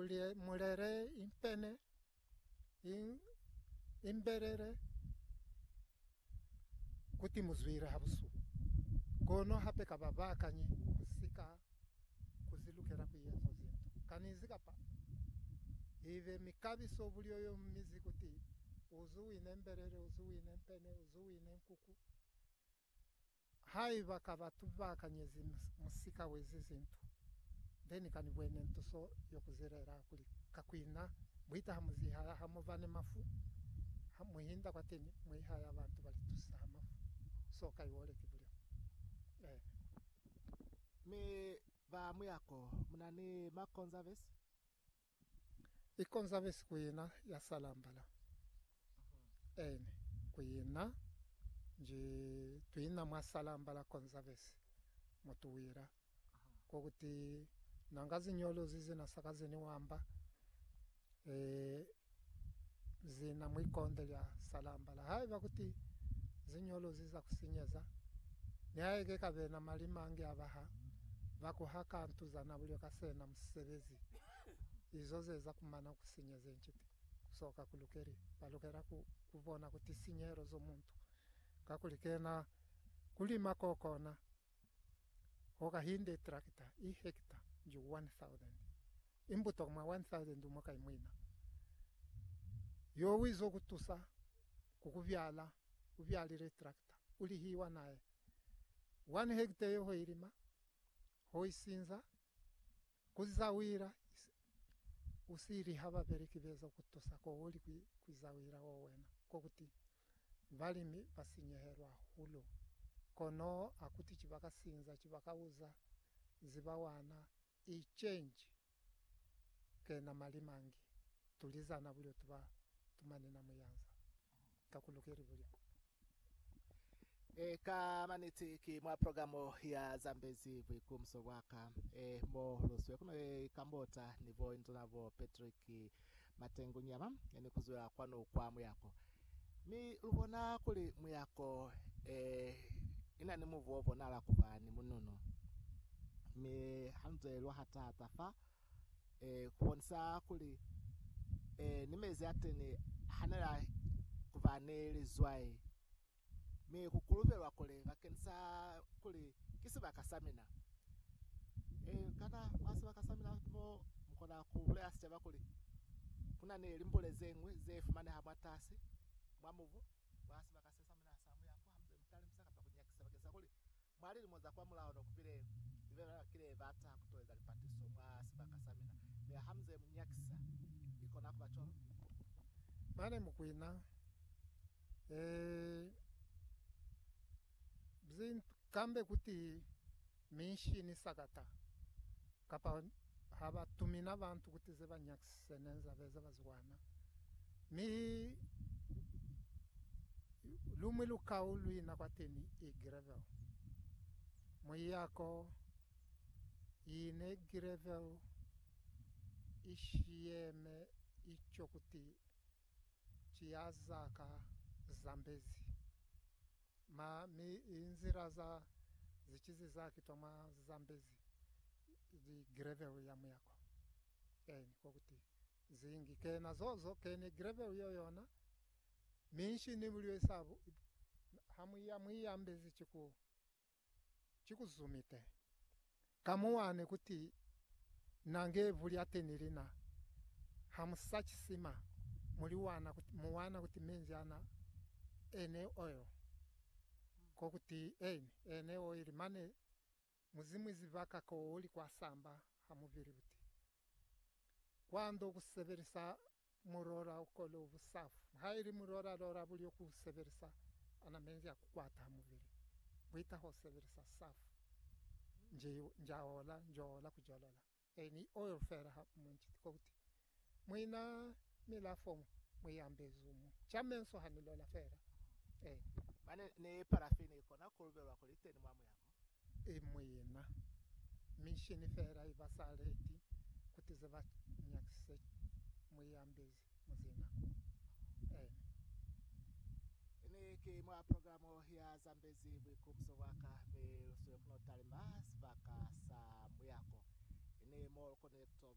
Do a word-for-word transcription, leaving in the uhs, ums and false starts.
mulie mulere impene in imberere kuti muzwira habusu kono hape kababakanye kusika kuzilukera kuyezo zintu kanizika pa ive mikabiso bulyoyo mizi kuti uzuwine mberere uzuwine mpene uzuwine nkuku hai bakabatu bakanyezi musika wezi zintu then kanibwene ntuso yokuzerera kuli kakwina mwita hamuziha hamuvane mafu hamuhinda kwateni mwihaya abantu balitusa amafu so kaiwole kibulyo eh me ba muyako munani ma conserves i conserves kuina ya salambala uh-huh. ene kuina nje tuina mwa salambala conserves mutuwira uh-huh. kokuti nangazi nyolo zizi na sakazi ni wamba eh zina mwikonde lya salambala hai bakuti zinyolo ziza kusinyeza nyaege kabena malimangi abaha bakuhaka ntuzana bulyo kasena musebezi izo zeza kumana kusinyeza enchiti kusoka kulukeri balukera ku, kubona kuti sinyero zo muntu kakulikena kulima kokona hoka hinde tractor i hectare ju one thousand imbuto ma one thousand umaka imwina yo wizo kutusa kukuvyala kuvyalire tractor uli hiwa naye one hectare yo irima hoisinza kuzawira usiri haba berikibeza kutusa ko uli kwizawira wowena kokuti balimi basinyeherwa hulo kono akuti kibaka sinza kibaka uza zibawana i change kena malimangi tulizana bulyo tuba tumanena muyanza kakulukeri bulyo e kama niti ki mwa programu ya Zambezi bwikumso waka e mo loswe kuno e kambota nivo intonavo Patrick Matengu nyama yani kuzura kwano kwa muyako mi ubona kuli muyako e ina ni muvu ovo nala kuvani mununo mi hanze lo hata hatafa e kuonsa kuli e nimezi ateni hanera kuvane lizwai me kukulubelwa kule bakensa kule kisiba kasamina e kana wasiba kasamina mo mukona kubule asiteba kule kuna ne limbole zengwe zefumane hamatasi mwamuvu wasiba kasamina samu yako hamze mtali msaka pa kunyakisa bakesa kule mwali limoza kwa mula ono kupile ivela kile bata kutoeza lipatiso wasiba kasamina me hamze mnyakisa ikona kubachoro mane mukwina eh bzin kambe kuti minshi ni sakata kapa haba tumina bantu kuti zeba nyaksenenza beza bazwana mi lumi lukaulu ina kwateni igrevel muyako ine grevel ishieme icho kuti chiazaka Zambezi ma mi inzira za zichizi zake toma Zambezi di gravel ya muyako eni kokuti zingi kena zozo kene gravel yoyona minshi ni bulyo sabu hamu ya muyambezi chiku chikuzumite kamuwane kuti nange bulya tenirina hamu sachisima muliwana kuti muwana kuti menjana ene oyo kokuti ene ene oil mane muzimwizi vaka ko oli kwa samba hamuviri buti kwando kuseverisa murora ukolo busafu hairi murora rora bulyo kuseverisa ana menzi akukwata hamuviri bwita ho severisa safu nje njaola njola kujolola eni oil fera ha munchiti kokuti mwina milafo mwiyambezumu chamenso hanilola fera eh mane ne parafini ikona kulubelwa kulite ni mwamu yako e mwina mishini fera ibasaleti kuti zeba nyakse mwiyambezi muzina eh ene ke mwa programu ya Zambezi bwikumso waka be so kuno talimas baka sa muyako ene more connect